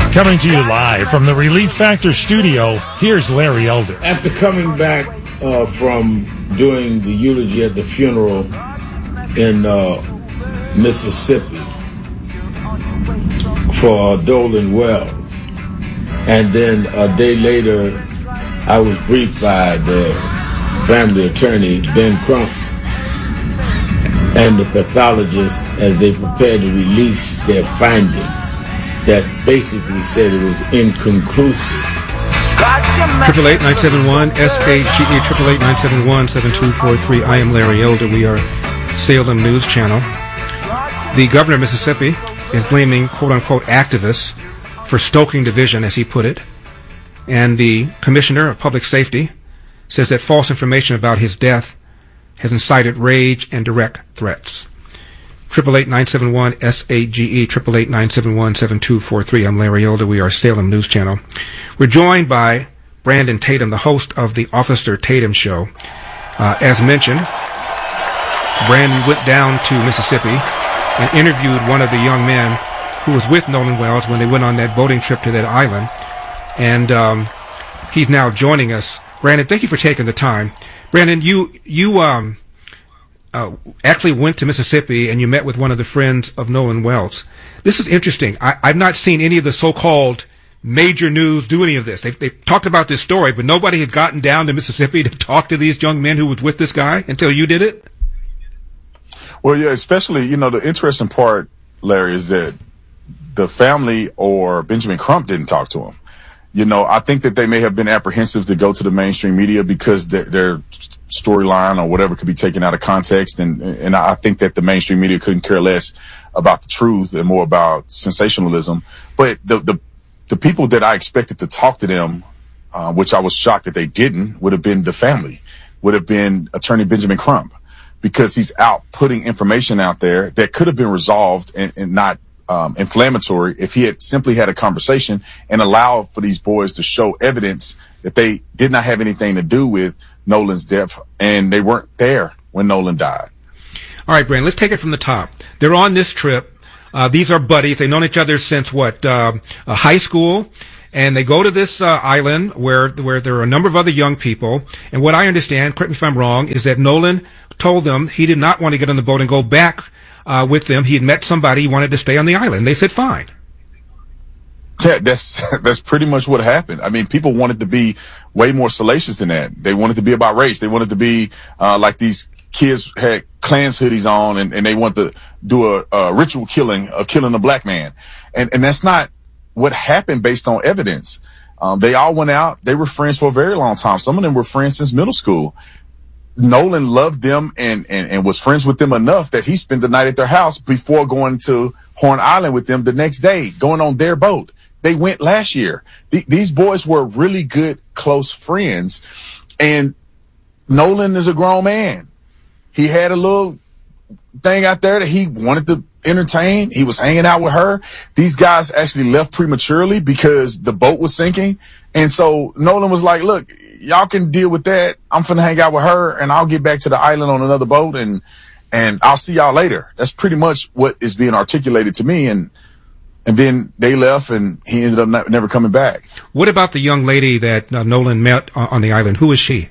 Coming to you live from the Relief Factor studio, here's Larry Elder. After coming back from doing the eulogy at the funeral in Mississippi for Nolan Wells, and then a day later I was briefed by the family attorney, Ben Crump, and the pathologist as they prepared to release their findings that basically said it was inconclusive. 888-971-SAGE, 888-971-7243. I am Larry Elder. We are Salem News Channel. The governor of Mississippi is blaming quote-unquote activists for stoking division, as he put it. And the commissioner of public safety says that false information about his death has incited rage and direct threats. 888-971-SAGE, 888-971-7243. I'm Larry Elder. We are Salem News Channel. We're joined by Brandon Tatum, the host of the Officer Tatum Show. As mentioned, Brandon went down to Mississippi and interviewed one of the young men who was with Nolan Wells when they went on that boating trip to that island. And he's now joining us. Brandon, thank you for taking the time. Brandon, you actually went to Mississippi and you met with one of the friends of Nolan Wells. This is interesting. I've not seen any of the so-called major news do any of this. They've talked about this story, but nobody had gotten down to Mississippi to talk to these young men who was with this guy until you did it? Well, yeah, especially, the interesting part, Larry, is that the family or Benjamin Crump didn't talk to him. I think that they may have been apprehensive to go to the mainstream media because their storyline or whatever could be taken out of context. And I think that the mainstream media couldn't care less about the truth and more about sensationalism. But the people that I expected to talk to them, which I was shocked that they didn't, would have been the family, would have been Attorney Benjamin Crump, because he's out putting information out there that could have been resolved and not inflammatory if he had simply had a conversation and allowed for these boys to show evidence that they did not have anything to do with Nolan's death and they weren't there when Nolan died. All right, Brandon, let's take it from the top. They're on this trip. These are buddies. They've known each other since high school. And they go to this island where there are a number of other young people. And what I understand, correct me if I'm wrong, is that Nolan told them he did not want to get on the boat and go back with them. He had met somebody, he wanted to stay on the island. They said, fine. Yeah, that's pretty much what happened. I mean, people wanted to be way more salacious than that. They wanted to be about race. They wanted to be like these kids had Klans hoodies on and they wanted to do a ritual killing of killing a black man. And that's not what happened based on evidence. They all went out. They were friends for a very long time. Some of them were friends since middle school. Nolan loved them and was friends with them enough that he spent the night at their house before going to Horn Island with them the next day, going on their boat. They went last year. These boys were really good, close friends. And Nolan is a grown man. He had a little thing out there that he wanted to entertain. He was hanging out with her. These guys actually left prematurely because the boat was sinking. And so Nolan was like, look, y'all can deal with that. I'm finna hang out with her and I'll get back to the island on another boat and I'll see y'all later. That's pretty much what is being articulated to me. And then they left and he ended up never coming back. What about the young lady that Nolan met on the island? Who is she?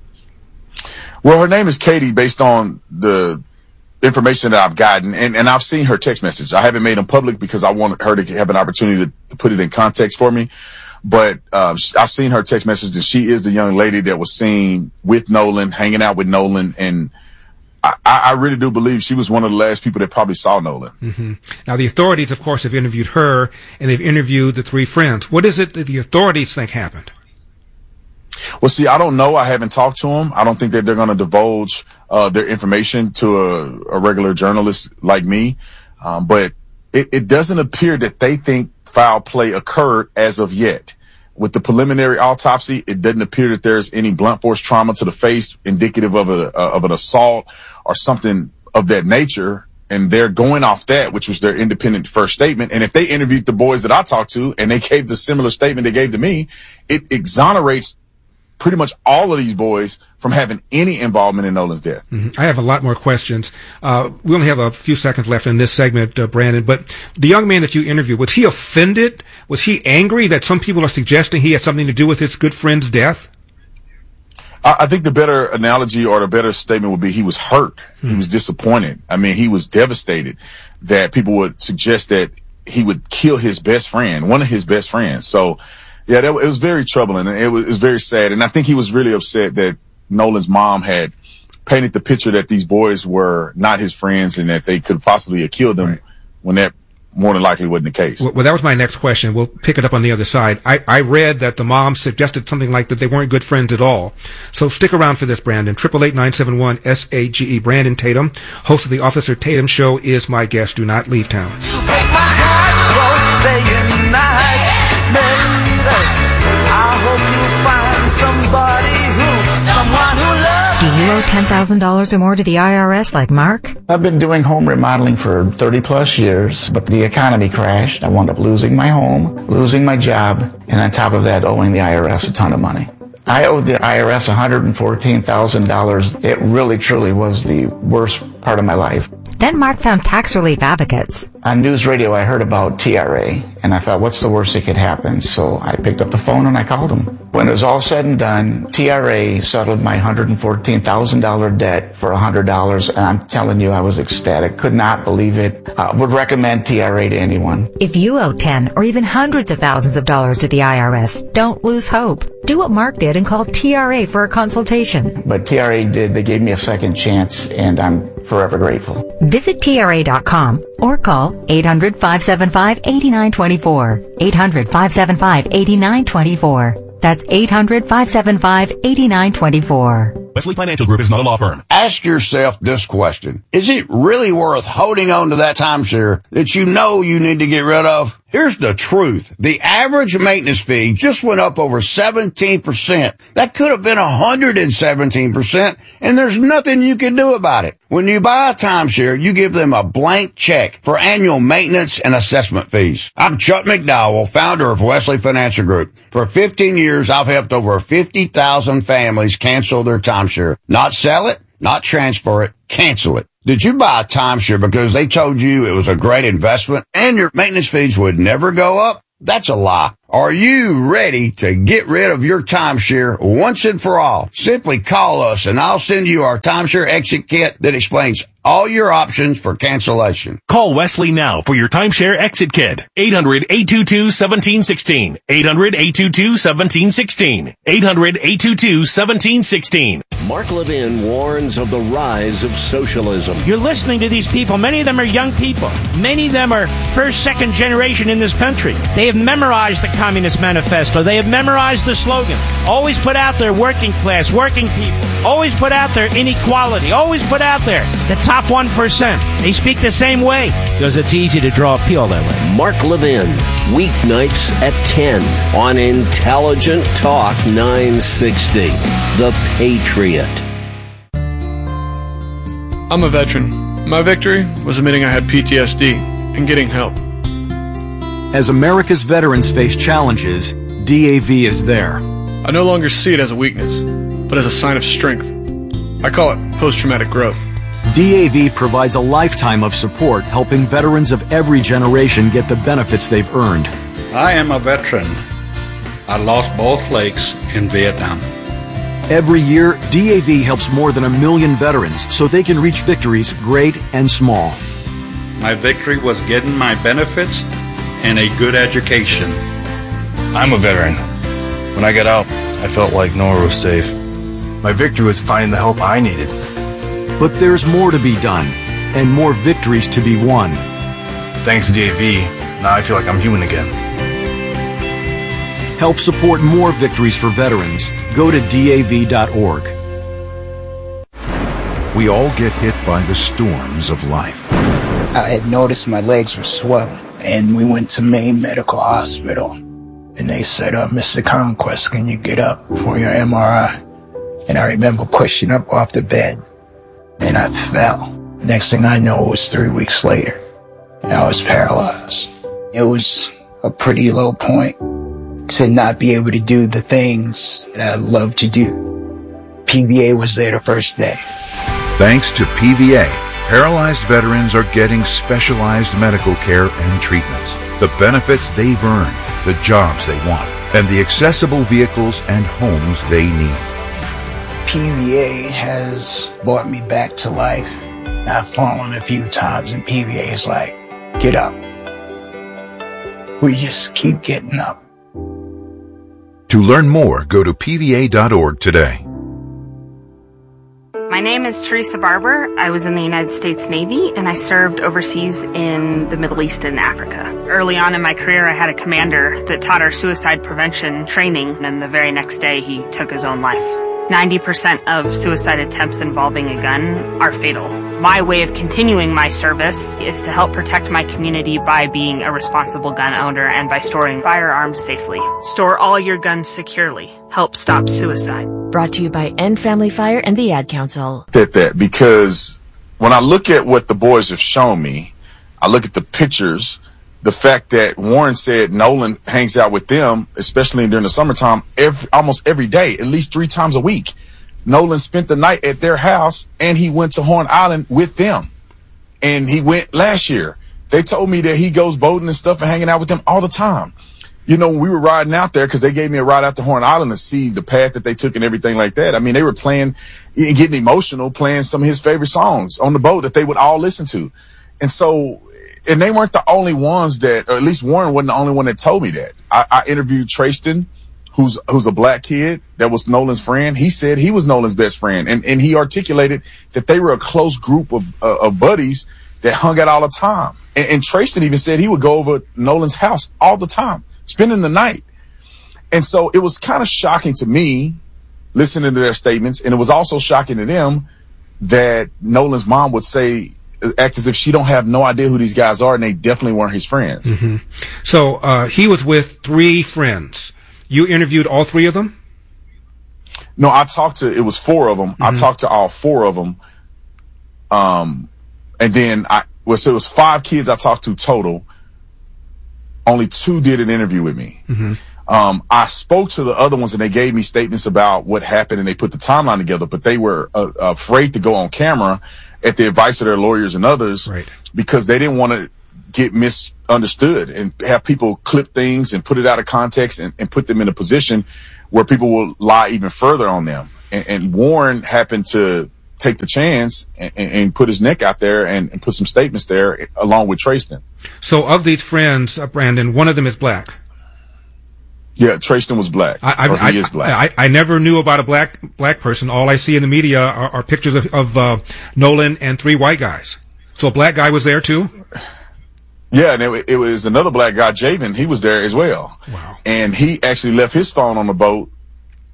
Well, her name is Katie based on the information that I've gotten, and I've seen her text message. I haven't made them public because I wanted her to have an opportunity to put it in context for me. But I've seen her text message, and she is the young lady that was seen with Nolan, hanging out with Nolan, and I really do believe she was one of the last people that probably saw Nolan. Mm-hmm. Now, the authorities, of course, have interviewed her, and they've interviewed the three friends. What is it that the authorities think happened? Well, see, I don't know. I haven't talked to them. I don't think that they're going to divulge their information to a regular journalist like me. But it doesn't appear that they think foul play occurred as of yet. With the preliminary autopsy, it doesn't appear that there's any blunt force trauma to the face indicative of an assault or something of that nature. And they're going off that, which was their independent first statement. And if they interviewed the boys that I talked to and they gave the similar statement they gave to me, it exonerates pretty much all of these boys from having any involvement in Nolan's death. I have a lot more questions. We only have a few seconds left in this segment, Brandon, but the young man that you interviewed, was he offended? Was he angry that some people are suggesting he had something to do with his good friend's death? I think the better analogy or the better statement would be he was hurt. He was disappointed. I mean, he was devastated that people would suggest that he would kill his best friend, one of his best friends. So, yeah, it was very troubling, and it was very sad. And I think he was really upset that Nolan's mom had painted the picture that these boys were not his friends and that they could possibly have killed them when that more than likely wasn't the case. Well, that was my next question. We'll pick it up on the other side. I read that the mom suggested something like that they weren't good friends at all. So stick around for this, Brandon. 888-971-SAGE. Brandon Tatum, host of the Officer Tatum Show, is my guest. Do not leave town. Do you owe $10,000 or more to the IRS like Mark? I've been doing home remodeling for 30 plus years, but the economy crashed. I wound up losing my home, losing my job, and on top of that, owing the IRS a ton of money. I owed the IRS $114,000. It really, truly was the worst part of my life. Then Mark found tax relief advocates. On news radio, I heard about TRA, and I thought, what's the worst that could happen? So I picked up the phone and I called them. When it was all said and done, TRA settled my $114,000 debt for $100, and I'm telling you, I was ecstatic. Could not believe it. Would recommend TRA to anyone. If you owe 10 or even hundreds of thousands of dollars to the IRS, don't lose hope. Do what Mark did and call TRA for a consultation. But TRA did. They gave me a second chance, and I'm forever grateful. Visit TRA.com or call 800-575-8924. 800-575-8924. That's 800-575-8924. Wesley Financial Group is not a law firm. Ask yourself this question. Is it really worth holding on to that timeshare that you know you need to get rid of? Here's the truth. The average maintenance fee just went up over 17%. That could have been 117%, and there's nothing you can do about it. When you buy a timeshare, you give them a blank check for annual maintenance and assessment fees. I'm Chuck McDowell, founder of Wesley Financial Group. For 15 years, I've helped over 50,000 families cancel their timeshare. Not sell it, not transfer it, cancel it. Did you buy a timeshare because they told you it was a great investment and your maintenance fees would never go up? That's a lie. Are you ready to get rid of your timeshare once and for all? Simply call us and I'll send you our timeshare exit kit that explains all your options for cancellation. Call Wesley now for your timeshare exit kit. 800-822-1716. 800-822-1716. 800-822-1716. Mark Levin warns of the rise of socialism. You're listening to these people. Many of them are young people. Many of them are first, second generation in this country. They have memorized the Communist Manifesto. They have memorized the slogan. Always put out there working class, working people. Always put out there inequality. Always put out there the top 1%. They speak the same way because it's easy to draw appeal that way. Mark Levin, weeknights at 10 on Intelligent Talk 960. The Patriot. I'm a veteran. My victory was admitting I had PTSD and getting help. As America's veterans face challenges, DAV is there. I no longer see it as a weakness, but as a sign of strength. I call it post-traumatic growth. DAV provides a lifetime of support, helping veterans of every generation get the benefits they've earned. I am a veteran. I lost both legs in Vietnam. Every year, DAV helps more than 1 million veterans so they can reach victories great and small. My victory was getting my benefits and a good education. I'm a veteran. When I got out, I felt like nowhere was safe. My victory was finding the help I needed. But there's more to be done, and more victories to be won. Thanks to DAV, now I feel like I'm human again. Help support more victories for veterans. Go to DAV.org. We all get hit by the storms of life. I had noticed my legs were swelling, and we went to Maine Medical Hospital. And they said, Mr. Conquest, can you get up for your MRI? And I remember pushing up off the bed, and I fell. Next thing I know, it was 3 weeks later, and I was paralyzed. It was a pretty low point. to not be able to do the things that I love to do. PVA was there the first day. Thanks to PVA, paralyzed veterans are getting specialized medical care and treatments, the benefits they've earned, the jobs they want, and the accessible vehicles and homes they need. PVA has brought me back to life. I've fallen a few times, and PVA is like, get up. We just keep getting up. To learn more, go to pva.org today. My name is Teresa Barber. I was in the United States Navy, and I served overseas in the Middle East and Africa. Early on in my career, I had a commander that taught our suicide prevention training, and the very next day, he took his own life. 90% of suicide attempts involving a gun are fatal. My way of continuing my service is to help protect my community by being a responsible gun owner and by storing firearms safely. Store all your guns securely. Help stop suicide. Brought to you by End Family Fire and the Ad Council. Because when I look at what the boys have shown me, I look at the pictures, the fact that Warren said Nolan hangs out with them, especially during the summertime, almost every day, at least 3 times a week. Nolan spent the night at their house, and he went to Horn Island with them. And he went last year. They told me that he goes boating and stuff and hanging out with them all the time. You know, when we were riding out there, because they gave me a ride out to Horn Island to see the path that they took and everything like that. I mean, they were playing and getting emotional, playing some of his favorite songs on the boat that they would all listen to. And so, and they weren't the only ones that, or at least Warren wasn't the only one that told me that. I interviewed Trayston, who's a black kid that was Nolan's friend. He said he was Nolan's best friend. And he articulated that they were a close group of buddies that hung out all the time. And Trayston even said he would go over Nolan's house all the time, spending the night. And so it was kind of shocking to me listening to their statements. And it was also shocking to them that Nolan's mom would act as if she don't have no idea who these guys are, and they definitely weren't his friends. Mm-hmm. So he was with 3 friends. You interviewed all 3 of them? No, it was 4 of them. Mm-hmm. I talked to all 4 of them. And then so it was 5 kids I talked to total. Only 2 did an interview with me. Mm-hmm. I spoke to the other ones, and they gave me statements about what happened, and they put the timeline together, but they were afraid to go on camera at the advice of their lawyers and others, right, because they didn't want to get misunderstood and have people clip things and put it out of context and put them in a position where people will lie even further on them. And Warren happened to take the chance and put his neck out there and put some statements there along with Trayston. So of these friends, Brandon, one of them is black. Yeah, Trayston was black. He is black. I never knew about a black person. All I see in the media are pictures of Nolan and 3 white guys. So a black guy was there too? Yeah, and it was another black guy, Javen. He was there as well. Wow. And he actually left his phone on the boat